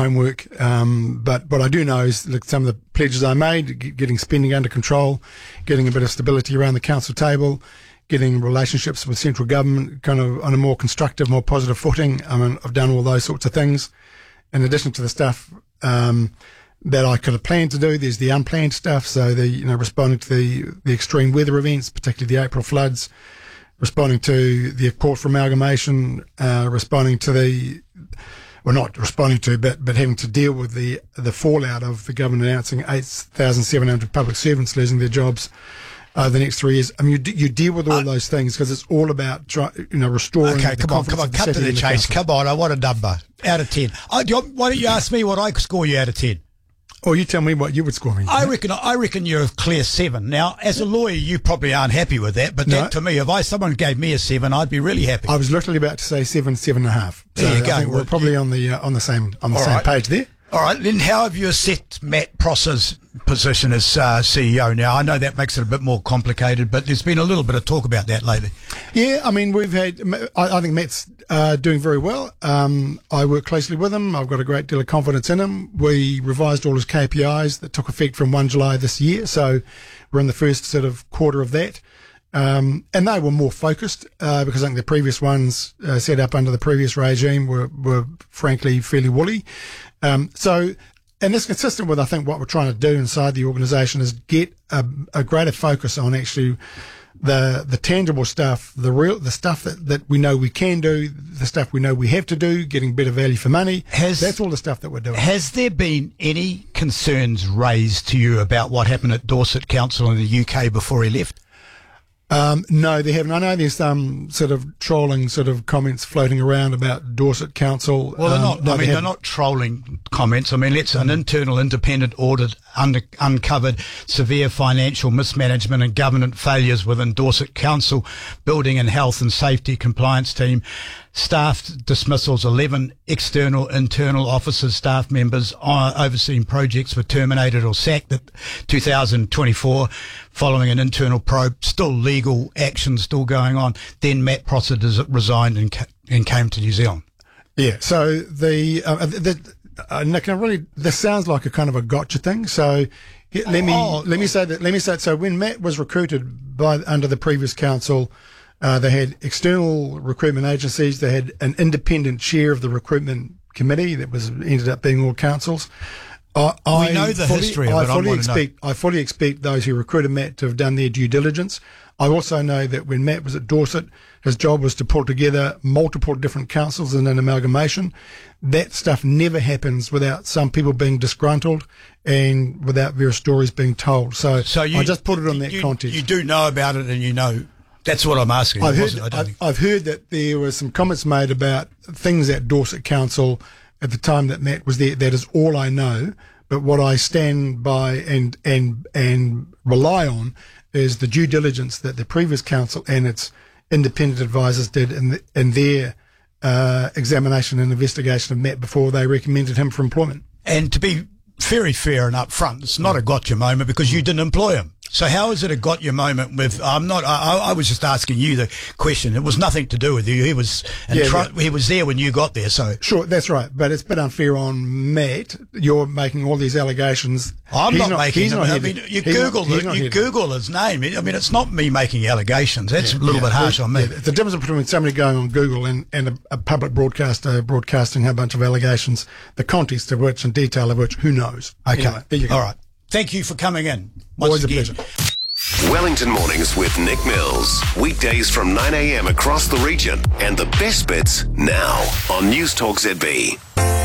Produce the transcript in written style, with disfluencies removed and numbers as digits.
homework. But what I do know is some of the pledges I made, getting spending under control, getting a bit of stability around the council table, getting relationships with central government kind of on a more constructive, more positive footing. I mean, I've done all those sorts of things. In addition to the stuff that I could have planned to do, there's the unplanned stuff. So responding to the extreme weather events, particularly the April floods, responding to the court for amalgamation, responding to not responding to, but having to deal with the fallout of the government announcing 8,700 public servants losing their jobs over the next 3 years. I mean, you deal with all those things because it's all about restoring. Okay, come on, cut to the chase. Come on, I want a number out of 10. Why don't you ask me what I score you out of 10? Or you tell me what you would score me. I reckon you're a clear 7. Now, as a lawyer, you probably aren't happy with that, but that to me, if someone gave me a 7, I'd be really happy. I was literally about to say 7.5. There you go. I think we're probably on the same page there. All right, then how have you assessed Matt Prosser's position as CEO now? I know that makes it a bit more complicated, but there's been a little bit of talk about that lately. Yeah, I mean, I think Matt's doing very well. I work closely with him. I've got a great deal of confidence in him. We revised all his KPIs that took effect from 1 July this year, so we're in the first sort of quarter of that. And they were more focused because I think the previous ones set up under the previous regime were frankly fairly woolly. And it's consistent with, I think, what we're trying to do inside the organisation is get a greater focus on actually the tangible stuff, the stuff that we know we can do, the stuff we know we have to do, getting better value for money. That's all the stuff that we're doing. Has there been any concerns raised to you about what happened at Dorset Council in the UK before he left? No, they haven't. I know there's some sort of trolling sort of comments floating around about Dorset Council. Well, they're not. No, they're not trolling comments. I mean, an internal independent audit uncovered severe financial mismanagement and governance failures within Dorset Council building and health and safety compliance team. Staff dismissals, 11 external, internal officers, staff members overseeing projects were terminated or sacked at 2024 following an internal probe. Still legal action still going on. Then Matt Prosser resigned and came to New Zealand. Yeah. So Nick, this sounds like a kind of a gotcha thing. So let me say that. So when Matt was recruited under the previous council, they had external recruitment agencies. They had an independent chair of the recruitment committee that ended up being all councils. We know the history of it. I fully expect those who recruited Matt to have done their due diligence. I also know that when Matt was at Dorset, his job was to pull together multiple different councils in an amalgamation. That stuff never happens without some people being disgruntled and without various stories being told. So I just put it on that context. You do know about it, and you know. That's what I'm asking. I've heard that there were some comments made about things at Dorset Council at the time that Matt was there. That is all I know. But what I stand by and rely on is the due diligence that the previous council and its independent advisors did in their examination and investigation of Matt before they recommended him for employment. And to be very fair and upfront, it's not a gotcha moment because you didn't employ him. So how is it a gotcha moment with, I was just asking you the question. It was nothing to do with you. He was there when you got there. So sure, that's right. But it's a bit unfair on Matt. You're making all these allegations. I'm not making them. I mean, you Google his name. I mean, it's not me making allegations. That's a little bit harsh on me. The difference between somebody going on Google and a public broadcaster broadcasting a bunch of allegations, the context of which and detail of which, who knows? Okay. Anyway, there you go. All right. Thank you for coming in. Always a pleasure. Wellington Mornings with Nick Mills. Weekdays from 9 a.m. across the region. And the best bits now on News Talk ZB.